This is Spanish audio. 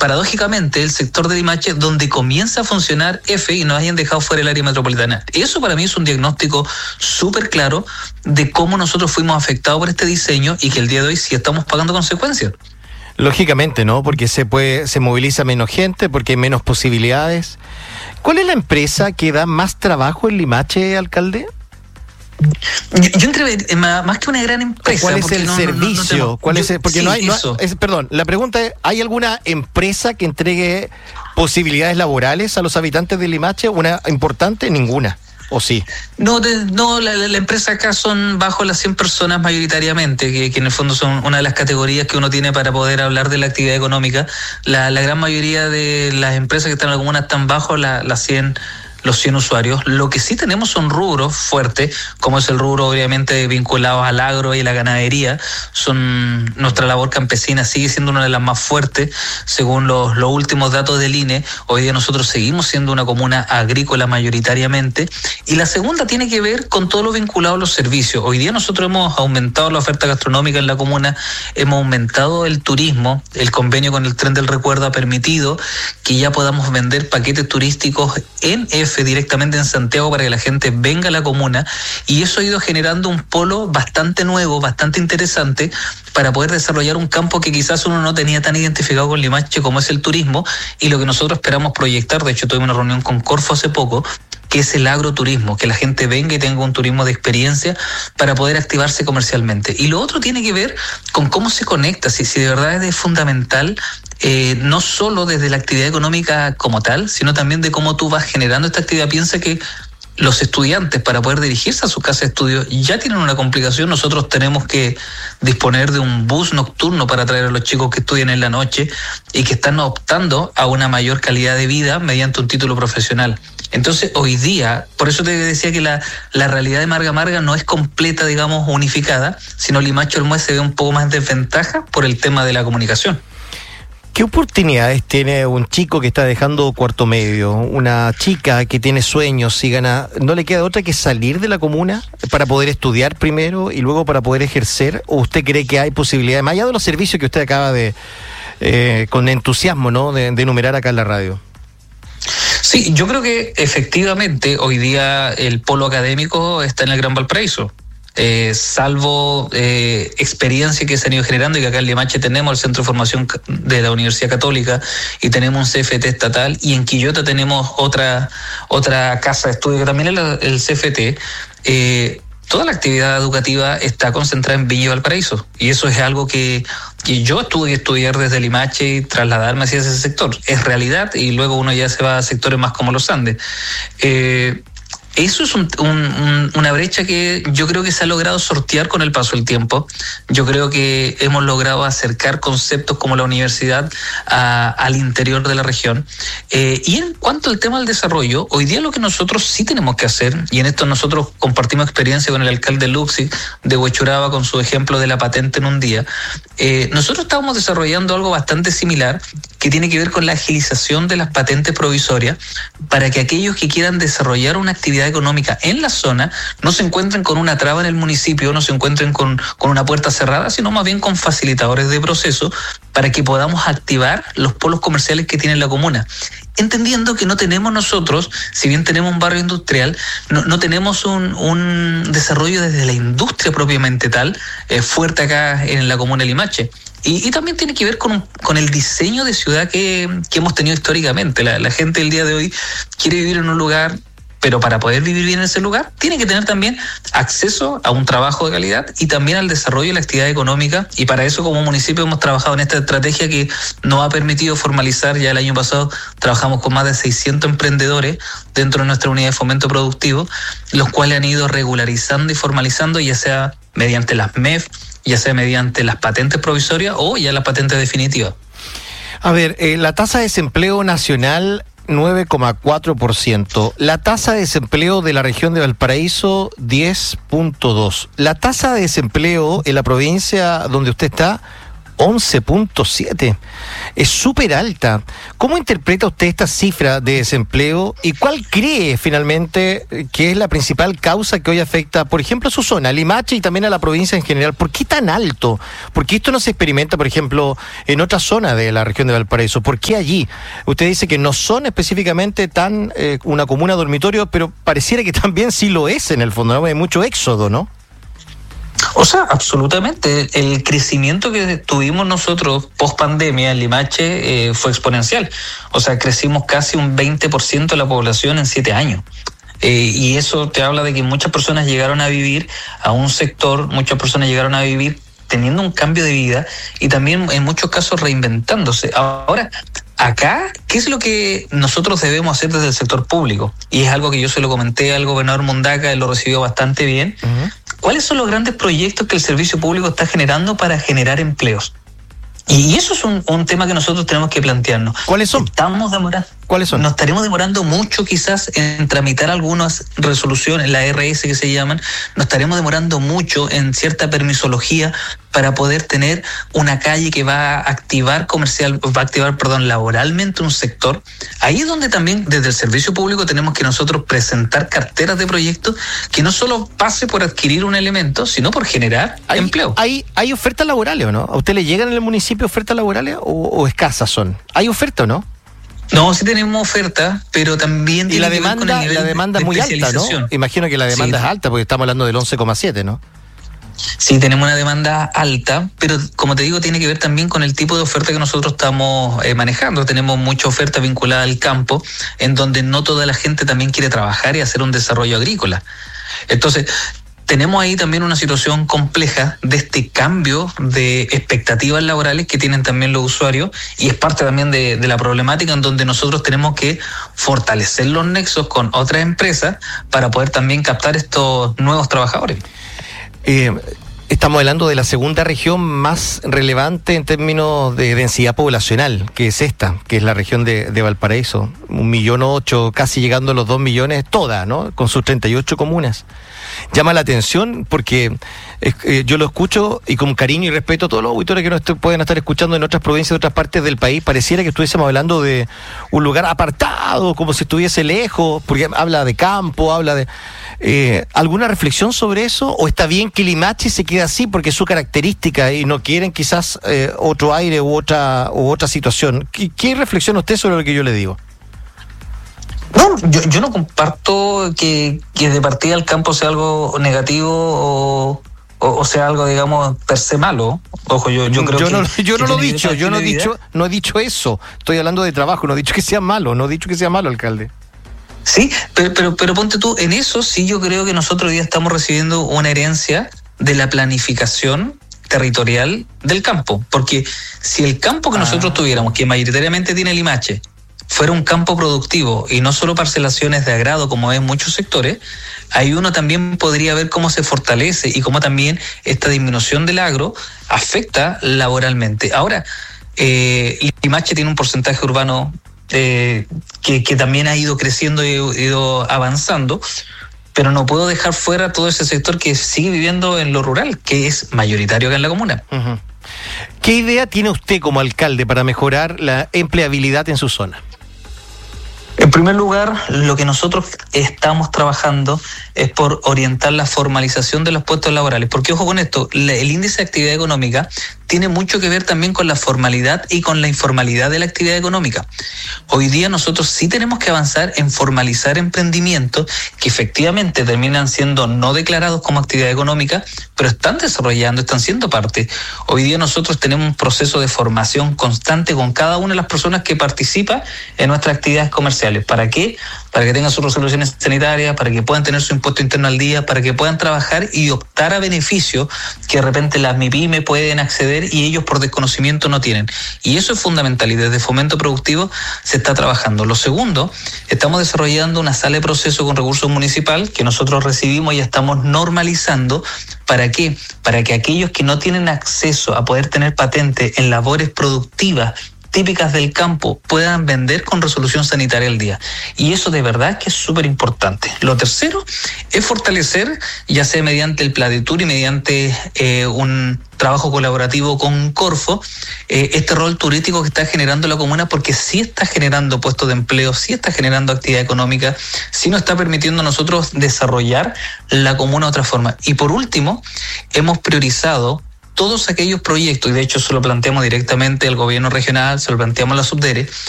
paradójicamente el sector de Limache donde comienza a funcionar F y nos hayan dejado fuera el área metropolitana. Eso para mí es un diagnóstico súper claro de cómo nosotros fuimos afectados por este diseño y que el día de hoy sí estamos pagando consecuencias. Lógicamente, ¿no? Porque se moviliza menos gente, porque hay menos posibilidades. ¿Cuál es la empresa que da más trabajo en Limache, alcalde? Yo entre más que una gran empresa. ¿Cuál es el servicio? ¿Cuál es porque sí, no hay, perdón, la pregunta es, ¿hay alguna empresa que entregue posibilidades laborales a los habitantes de Limache? ¿Una importante? Ninguna. ¿O sí? No, la empresa acá son bajo las 100 personas mayoritariamente, que en el fondo son una de las categorías que uno tiene para poder hablar de la actividad económica. La gran mayoría de las empresas que están en la comuna están bajo los 100 usuarios. Lo que sí tenemos son rubros fuertes, como es el rubro obviamente vinculados al agro y a la ganadería. Nuestra labor campesina sigue siendo una de las más fuertes, según los últimos datos del INE. Hoy día nosotros seguimos siendo una comuna agrícola mayoritariamente. Y la segunda tiene que ver con todo lo vinculado a los servicios. Hoy día nosotros hemos aumentado la oferta gastronómica en la comuna, hemos aumentado el turismo, el convenio con el Tren del Recuerdo ha permitido que ya podamos vender paquetes turísticos en directamente en Santiago para que la gente venga a la comuna, y eso ha ido generando un polo bastante nuevo, bastante interesante para poder desarrollar un campo que quizás uno no tenía tan identificado con Limache como es el turismo, y lo que nosotros esperamos proyectar. De hecho tuve una reunión con Corfo hace poco, que es el agroturismo, que la gente venga y tenga un turismo de experiencia para poder activarse comercialmente. Y lo otro tiene que ver con cómo se conecta, si de verdad es fundamental, no solo desde la actividad económica como tal, sino también de cómo tú vas generando esta actividad. Piensa que los estudiantes, para poder dirigirse a su casa de estudio, ya tienen una complicación. Nosotros tenemos que disponer de un bus nocturno para traer a los chicos que estudian en la noche y que están optando a una mayor calidad de vida mediante un título profesional. Entonces, hoy día, por eso te decía que la realidad de Marga Marga no es completa, digamos, unificada, sino Limache Olmué se ve un poco más en desventaja por el tema de la comunicación. ¿Qué oportunidades tiene un chico que está dejando cuarto medio, una chica que tiene sueños y gana? ¿No le queda otra que salir de la comuna para poder estudiar primero y luego para poder ejercer? ¿O usted cree que hay posibilidades, más allá de los servicios que usted acaba de, con entusiasmo, ¿no?, de enumerar acá en la radio? Sí, yo creo que efectivamente hoy día el polo académico está en el Gran Valparaíso. Salvo experiencia que se han ido generando, y que acá en Limache tenemos el Centro de Formación de la Universidad Católica y tenemos un CFT estatal, y en Quillota tenemos otra casa de estudio que también es el CFT. Toda la actividad educativa está concentrada en Viña y Valparaíso, y eso es algo que yo tuve que estudiar desde Limache y trasladarme hacia ese sector. Es realidad, y luego uno ya se va a sectores más como los Andes. Eso es una brecha que yo creo que se ha logrado sortear con el paso del tiempo. Yo creo que hemos logrado acercar conceptos como la universidad al interior de la región. Y en cuanto al tema del desarrollo, hoy día lo que nosotros sí tenemos que hacer, y en esto nosotros compartimos experiencia con el alcalde Luxi de Huechuraba con su ejemplo de la patente en un día, nosotros estábamos desarrollando algo bastante similar que tiene que ver con la agilización de las patentes provisorias para que aquellos que quieran desarrollar una actividad económica en la zona no se encuentren con una traba en el municipio, no se encuentren con una puerta cerrada, sino más bien con facilitadores de proceso para que podamos activar los polos comerciales que tiene la comuna. Entendiendo que no tenemos nosotros, si bien tenemos un barrio industrial, no tenemos un desarrollo desde la industria propiamente tal, fuerte acá en la comuna de Limache. Y también tiene que ver con el diseño de ciudad que hemos tenido históricamente. La gente el día de hoy quiere vivir en un lugar, pero para poder vivir bien en ese lugar, tiene que tener también acceso a un trabajo de calidad y también al desarrollo de la actividad económica. Y para eso, como municipio, hemos trabajado en esta estrategia que nos ha permitido formalizar. Ya el año pasado trabajamos con más de 600 emprendedores dentro de nuestra unidad de fomento productivo, los cuales han ido regularizando y formalizando, ya sea mediante las MEF, ya sea mediante las patentes provisorias o ya las patentes definitivas. A ver, la tasa de desempleo nacional 9,4%. La tasa de desempleo de la región de Valparaíso 10,2%. La tasa de desempleo en la provincia donde usted está 11.7. Es súper alta. ¿Cómo interpreta usted esta cifra de desempleo y cuál cree finalmente que es la principal causa que hoy afecta, por ejemplo, a su zona, a Limache y también a la provincia en general? ¿Por qué tan alto? ¿Por qué esto no se experimenta, por ejemplo, en otra zona de la región de Valparaíso? ¿Por qué allí? Usted dice que no son específicamente tan una comuna dormitorio, pero pareciera que también sí lo es en el fondo, ¿no? Hay mucho éxodo, ¿no? O sea, absolutamente. El crecimiento que tuvimos nosotros post pandemia en Limache fue exponencial. O sea, crecimos casi un 20% de la población en 7 años. Y eso te habla de que muchas personas llegaron a vivir a un sector, muchas personas llegaron a vivir teniendo un cambio de vida y también en muchos casos reinventándose. Ahora, acá, ¿qué es lo que nosotros debemos hacer desde el sector público? Y es algo que yo se lo comenté al gobernador Mundaca, él lo recibió bastante bien. Uh-huh. ¿Cuáles son los grandes proyectos que el servicio público está generando para generar empleos? Y eso es un tema que nosotros tenemos que plantearnos. ¿Cuáles son? ¿Cuáles son? Nos estaremos demorando mucho quizás en tramitar algunas resoluciones, la RS que se llaman, nos estaremos demorando mucho en cierta permisología para poder tener una calle que va a activar laboralmente un sector. Ahí es donde también desde el servicio público tenemos que nosotros presentar carteras de proyectos que no solo pase por adquirir un elemento, sino por generar empleo. ¿Hay ofertas laborales o no? ¿A usted le llegan en el municipio ofertas laborales o escasas son? ¿Hay oferta o no? No, sí tenemos oferta, pero también tiene que ver con el nivel de demanda es muy alta, ¿no? Imagino que la demanda es alta porque estamos hablando del 11,7, ¿no? Sí, tenemos una demanda alta, pero como te digo, tiene que ver también con el tipo de oferta que nosotros estamos manejando. Tenemos mucha oferta vinculada al campo, en donde no toda la gente también quiere trabajar y hacer un desarrollo agrícola. Entonces, tenemos ahí también una situación compleja de este cambio de expectativas laborales que tienen también los usuarios y es parte también de la problemática en donde nosotros tenemos que fortalecer los nexos con otras empresas para poder también captar estos nuevos trabajadores. Estamos hablando de la segunda región más relevante en términos de densidad poblacional, que es esta, que es la región de Valparaíso. 1,8 millones, casi llegando a los 2 millones, toda, ¿no? Con sus 38 comunas. Llama la atención porque yo lo escucho y con cariño y respeto a todos los auditores que nos pueden estar escuchando en otras provincias de otras partes del país. Pareciera que estuviésemos hablando de un lugar apartado, como si estuviese lejos, porque habla de campo, habla de... ¿Alguna reflexión sobre eso? ¿O está bien que Limache se quede así porque es su característica y no quieren quizás otro aire u otra situación? ¿Qué reflexiona usted sobre lo que yo le digo? No, yo no comparto que de partida el campo sea algo negativo o sea algo, digamos, per se malo. Ojo, yo creo yo no lo he dicho, no he dicho eso. Estoy hablando de trabajo, no he dicho que sea malo, alcalde. Sí, pero ponte tú, en eso sí yo creo que nosotros hoy día estamos recibiendo una herencia de la planificación territorial del campo, porque si el campo que nosotros tuviéramos, que mayoritariamente tiene Limache, fuera un campo productivo y no solo parcelaciones de agrado como es en muchos sectores, ahí uno también podría ver cómo se fortalece y cómo también esta disminución del agro afecta laboralmente. Ahora, Limache tiene un porcentaje urbano que también ha ido creciendo y ha ido avanzando, pero no puedo dejar fuera todo ese sector que sigue viviendo en lo rural, que es mayoritario acá en la comuna. Uh-huh. ¿Qué idea tiene usted como alcalde para mejorar la empleabilidad en su zona? En primer lugar, lo que nosotros estamos trabajando es por orientar la formalización de los puestos laborales, porque ojo con esto, el índice de actividad económica tiene mucho que ver también con la formalidad y con la informalidad de la actividad económica. Hoy día nosotros sí tenemos que avanzar en formalizar emprendimientos que efectivamente terminan siendo no declarados como actividad económica, pero están desarrollando, están siendo parte. Hoy día nosotros tenemos un proceso de formación constante con cada una de las personas que participa en nuestras actividades comerciales. ¿Para qué? Para que tengan sus resoluciones sanitarias, para que puedan tener su impuesto interno al día, para que puedan trabajar y optar a beneficios que de repente las MIPYME pueden acceder y ellos por desconocimiento no tienen. Y eso es fundamental y desde Fomento Productivo se está trabajando. Lo segundo, estamos desarrollando una sala de proceso con recursos municipal que nosotros recibimos y estamos normalizando. ¿Para qué? Para que aquellos que no tienen acceso a poder tener patente en labores productivas típicas del campo puedan vender con resolución sanitaria al día. Y eso de verdad que es súper importante. Lo tercero es fortalecer, ya sea mediante el Pladetur y mediante un trabajo colaborativo con Corfo, este rol turístico que está generando la comuna, porque sí está generando puestos de empleo, sí está generando actividad económica, sí nos está permitiendo a nosotros desarrollar la comuna de otra forma. Y por último, hemos priorizado todos aquellos proyectos, y de hecho se lo planteamos directamente al gobierno regional, se lo planteamos a la Subdere,